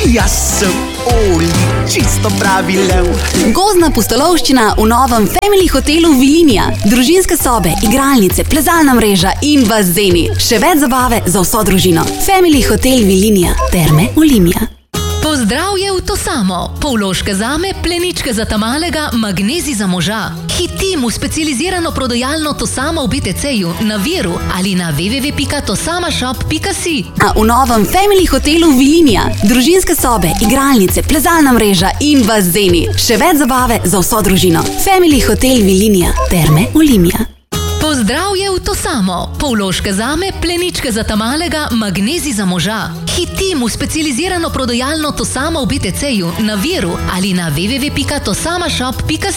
Jaz sem Oli, čisto pravi lev. Gozdna pustolovščina v novem Family hotelu Vilinija. Družinske sobe, igralnice, plezalna mreža in bazeni. Še več zabave za vso družino. Family hotel Vilinija. Terme Olimia. Pozdravje v to samo. Polloške zame, pleničke za tamalega, magnezij za moža. Hitim v specializirano prodajalno To samo v BTC-ju, na Viru ali na www.tosamashop.si. A v novem Family hotelu Vilinija. Družinske sobe, igralnice, plezalna mreža in bazeni. Še več zabave za vso družino. Family hotel Vilinija. Terme Olimia. Pozdravje v to samo. Polloške zame, pleničke za tamalega, magnezij za moža. Hitim v specializirano prodajalno To samo v BTC-ju, na Viru ali na www.tosamashop.si.